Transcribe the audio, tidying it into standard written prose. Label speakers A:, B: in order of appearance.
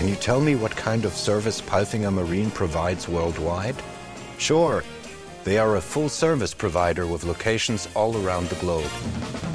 A: Can you tell me what kind of service Palfinger Marine provides worldwide? Sure. They are a full-service provider with locations all around the globe.